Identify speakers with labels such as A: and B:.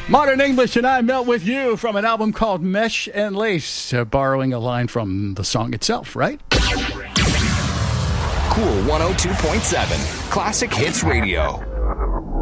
A: Modern English and I Melt With You from an album called Mesh and Lace, borrowing a line from the song itself, right?
B: Cool 102.7 Classic Hits Radio.